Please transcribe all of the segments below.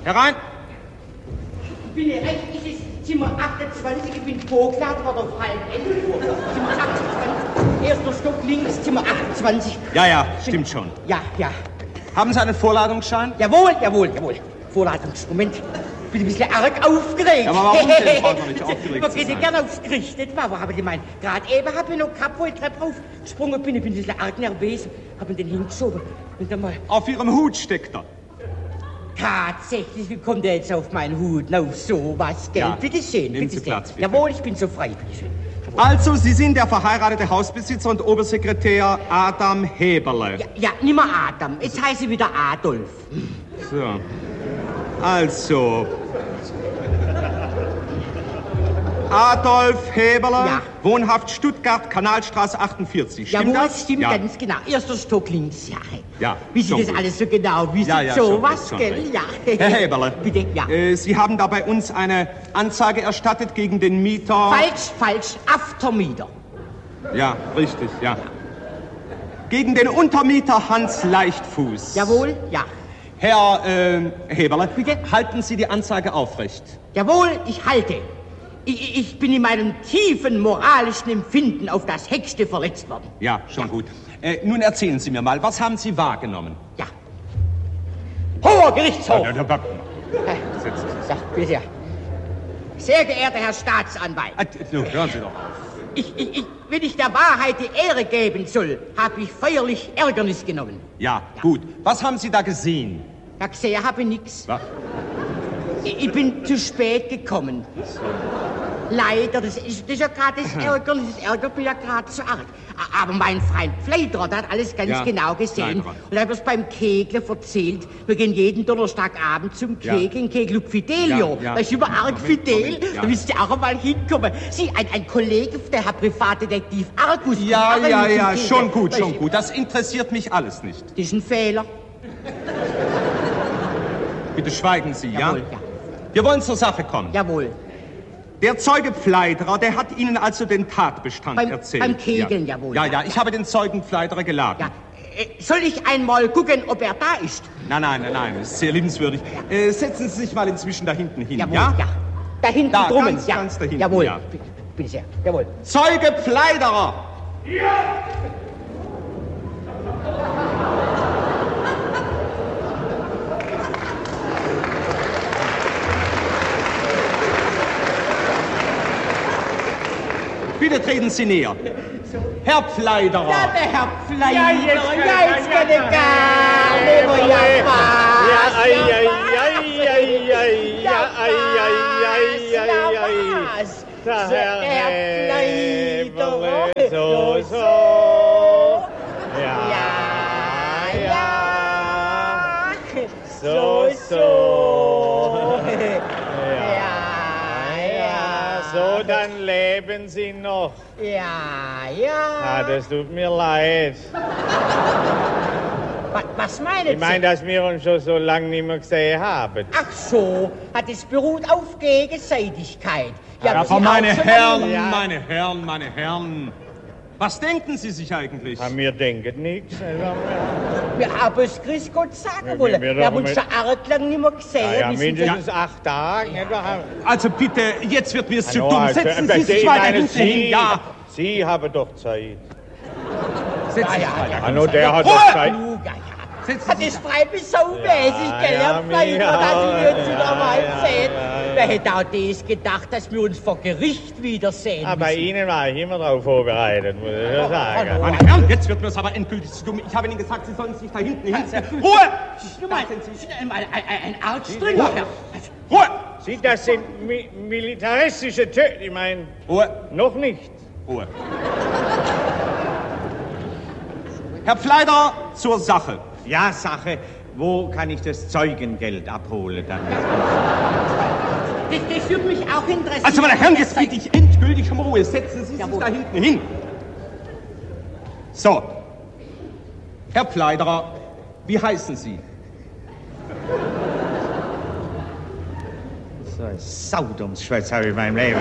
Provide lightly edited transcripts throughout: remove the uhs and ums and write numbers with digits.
Herein! Ich bin hier recht, es ist Zimmer 28, ich bin vorgeladen worden auf 10:30 Uhr. Zimmer 28, erster Stock links, Zimmer 28. Ja, stimmt schon. Ja. Haben Sie einen Vorladungsschein? Jawohl. Vorladungsmoment. Ich bin ein bisschen arg aufgeregt. Ja, aber warum denn? Ich brauche noch nicht aufgeregt Man zu geht ja sein. gerne aufs Gericht, nicht wahr? Aber ich meine, gerade eben habe ich noch gehabt, wo ich Treppe raufgesprungen bin. Ich bin ein bisschen arg nervös, habe ihn den hingeschoben. Und dann mal... Auf Ihrem Hut steckt er. Tatsächlich, wie kommt er jetzt auf meinen Hut? Na, auf sowas, gell? Ja. Bitte schön, Nehmen bitte Sie Platz, bitte. Jawohl, ich bin so frei, bitte schön. Also, Sie sind der verheiratete Hausbesitzer und Obersekretär Adam Heberle. Ja, nimmer Adam. Jetzt heiße ich wieder Adolf. So. Also. Adolf Heberle, Ja. wohnhaft Stuttgart, Kanalstraße 48. Stimmt Jawohl, das? stimmt Ja. ganz genau. Erster Stock links, ja. Ja, Wie Sie schon das gut. alles so genau wissen, Ja, so schon was, recht, schon gell? recht. Ja. Herr Heberle. Bitte, ja. Sie haben da bei uns eine Anzeige erstattet gegen den Mieter... Falsch, Aftermieter. Ja, richtig, ja. Gegen den Untermieter Hans Leichtfuß. Jawohl, ja. Herr Heberle, Bitte? halten Sie die Anzeige aufrecht. Jawohl, ich halte. Ich bin in meinem tiefen moralischen Empfinden auf das Höchste verletzt worden. Ja, schon gut. Nun erzählen Sie mir mal, was haben Sie wahrgenommen? Ja. Hoher Gerichtshof! Setzen Sie Ja, bitte sehr. Sehr geehrter Herr Staatsanwalt, sich. Hören Sie doch. wenn ich der Wahrheit die Ehre geben soll, habe ich feierlich Ärgernis genommen. Ja, gut. Was haben Sie da gesehen? Ja, gesehen habe ich nichts. Was? Ich bin zu spät gekommen. Leider, das ist ja gerade das Ärgernis. Das ärgert mich ja gerade so arg. Aber mein Freund Pfleiderer, der hat alles ganz Ja, genau gesehen. Pfleiderer. Und er hat es beim Kegeln erzählt. Wir gehen jeden Donnerstagabend zum Ja. Kegeln, Kegelclub Fidelio. Ja, ja. Da ist über arg fidel. Moment, ja. Da müsst ihr auch einmal hinkommen. Sie, ein Kollege, der Herr Privatdetektiv Argus. Ja, kommt auch mit zum schon Kegeln. gut. Das interessiert mich alles nicht. Das ist ein Fehler. Bitte schweigen Sie, Jawohl, ja? ja. Wir wollen zur Sache kommen. Jawohl. Der Zeuge Pfleiderer, der hat Ihnen also den Tatbestand erzählt. Beim Kegeln, ja. jawohl. Ja, ich habe den Zeugen Pfleiderer geladen. Ja. Soll ich einmal gucken, ob er da ist? Nein, das ist sehr liebenswürdig. Setzen Sie sich mal inzwischen da hinten hin, Jawohl, ja? ja. Da hinten Da, drummen, ganz, ja. ganz da hinten, Jawohl, ja. bitte sehr, jawohl. Zeuge Pfleiderer! Bitte treten Sie näher. Herr Pfleiderer. Ja, der Herr Pfleiderer, Ja, jetzt kann ich gar nicht mehr, ja, was? Der Herr Heberle, Pfleiderer, so. Ja. So. Ja, so, dann leben Sie noch. Ja. Das tut mir leid. Was meinen Ich meine, dass wir uns schon so lange nicht mehr gesehen haben. Ach so, hat es beruht auf Gegenseitigkeit. Ja, wir aber sind meine auch so Herren, lange- meine Herren. Was denken Sie sich eigentlich? Wir denken nichts. Wir haben es Grüß Gott sagen Wir- wollen. wir Wir haben doch uns schon arg lang nicht mehr gesehen. Ja, Wir sind mindestens 8 Tage. Nicht wahr? Also bitte, jetzt wird mir es zu Hallo, dumm. also, Setzen Sie sich weiter hinten hin. Ja, Sie haben doch Zeit. setzen Sie sich weiter. Hallo, der hat Ruhe! doch Zeit. Setzen Hat Sie es sich frei bis so mäßig, gell, Herr ja, Pfleiderer, dass wir uns ja, wieder mal ja, sehen. ja. Wer hätte auch das gedacht, dass wir uns vor Gericht wiedersehen Aber bei müssen? Ihnen war ich immer darauf vorbereitet, muss ich schon sagen. hallo. Meine Herren, jetzt wird mir es aber endgültig zu dumm. Ich habe Ihnen gesagt, Sie sollen sich da hinten hinsetzen. Ruhe! Ein Arzt-Stringer, Herr. Ruhe! Sie, das sind militaristische Töne. Ich meine, Ruhe! noch nicht. Ruhe. Herr Pfleiderer, zur Sache. Ja, Sache. Wo kann ich das Zeugengeld abholen dann? Das würde mich auch interessieren. Also, meine Herren, jetzt bitte ich endgültig um Ruhe. Setzen Sie sich Jawohl. da hinten hin. So. Herr Pfleiderer, wie heißen Sie? So ein Saudummsschwätz habe ich in meinem Leben.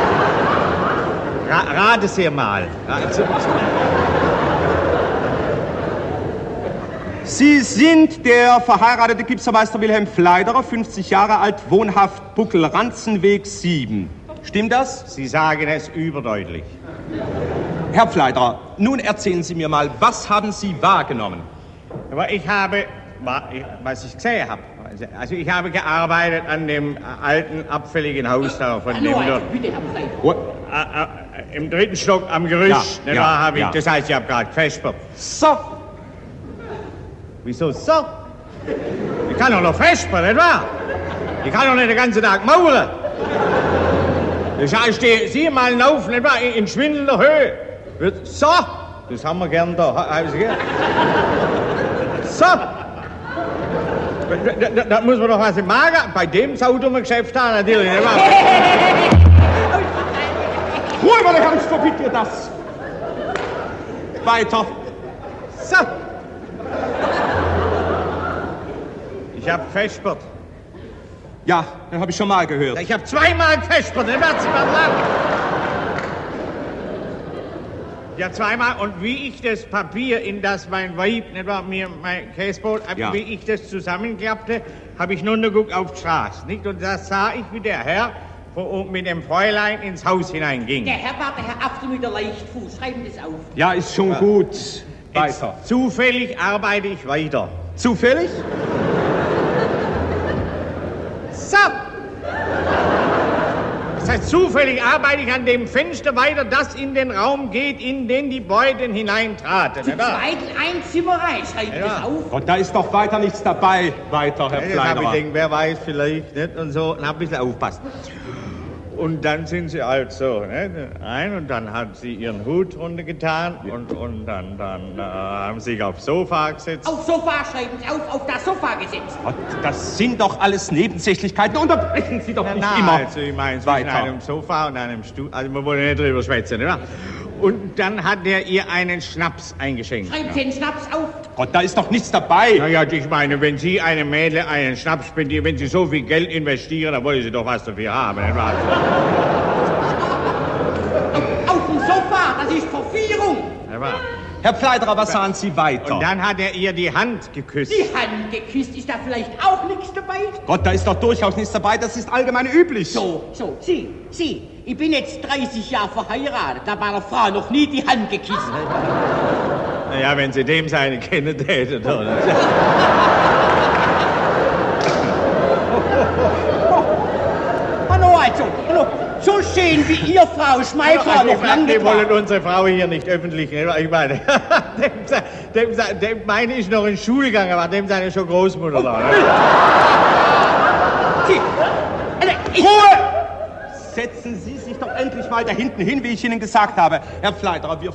Rate Sie mal. Sie sind der verheiratete Gipsermeister Wilhelm Pfleiderer, 50 Jahre alt, wohnhaft Buckel-Ranzenweg 7. Stimmt das? Sie sagen es überdeutlich. Herr Pfleiderer, nun erzählen Sie mir mal, was haben Sie wahrgenommen? Aber ich habe, was ich gesehen habe, also ich habe gearbeitet an dem alten, abfälligen Haus da von dem dort. Bitte, Herr Pfleiderer. Im 3. Stock am Gerüst, Ja, ja, habe ich, ja. das heißt, ich habe gerade gefespert. So. Wieso so? Ich kann doch noch vespern, nicht wahr? Ich kann doch nicht den ganzen Tag mauern. Ich stehe 7 Mal auf, nicht wahr, in schwindelnder Höhe. So, das haben wir gern da. Haben Sie gern? So. Da muss man doch was im Magen bei dem saudummen Geschäft haben, natürlich, nicht wahr? Ruhe, meine Herren, ich verbiete dir das. Weiter. So. Ich habe vespert. Ja, das habe ich schon mal gehört. Ich habe 2-mal vespert, nicht wahr? Sie werden lachen. Ja, 2-mal. Und wie ich das Papier, in das mein Weib, nicht wahr, mir mein Käsebrot, Ja. wie ich das zusammenklappte, habe ich nur geguckt auf die Straße, nicht? Und da sah ich, wie der Herr mit dem Fräulein ins Haus hineinging. Der Herr war der Herr Apfel mit der Leichtfuß. Schreiben Sie das auf. Ja, ist schon gut. Jetzt, Weiter. zufällig arbeite ich weiter. Zufällig? So! Das heißt, zufällig arbeite ich an dem Fenster weiter, das in den Raum geht, in den die Beuten hineintraten. Zu zweit ein Zimmer rein. Schreiben Sie das auf. Und da ist doch weiter nichts dabei. Weiter, Herr Ja, das habe ich Pfleiderer. gedacht, wer weiß, vielleicht nicht und so, und hab ein bisschen aufpasst. Und dann sind sie halt so, ne, rein und dann hat sie ihren Hut runtergetan und dann haben sie sich aufs Sofa gesetzt. Auf Sofa schreiben Sie auf das Sofa gesetzt. Gott, das sind doch alles Nebensächlichkeiten. Unterbrechen Sie doch nicht immer. Also ich meine, zwischen Weiter. einem Sofa und einem Stuhl, also wir wollen nicht drüber schwätzen, ne? Und dann hat er ihr einen Schnaps eingeschenkt. Schreiben Sie den Schnaps auf. Gott, da ist doch nichts dabei. Naja, ich meine, wenn Sie einem Mädel einen Schnaps spendieren, wenn Sie so viel Geld investieren, dann wollen Sie doch was dafür haben, nicht wahr? Auf dem Sofa. Das ist Verführung. Nicht wahr? Herr Pfleiderer, was sahen Sie weiter? Und dann hat er ihr die Hand geküsst. Die Hand geküsst. Ist da vielleicht auch nichts dabei? Gott, da ist doch durchaus nichts dabei. Das ist allgemein üblich. So. Sie. Ich bin jetzt 30 Jahre verheiratet. Da war der Frau noch nie die Hand geküsst. Naja, wenn Sie dem seine kennen täten, oder? Hallo, hallo. So schön wie ihr, Frau Schmeidler, noch lang Wir wollen getragen. unsere Frau hier nicht öffentlich, nicht wahr? Ich meine, dem meine ich noch in Schule gegangen, aber dem seine schon Großmutter da. Ne? Sie. Also, Ruhe! Setzen Sie sich doch endlich mal da hinten hin, wie ich Ihnen gesagt habe. Herr Pfleiderer, wir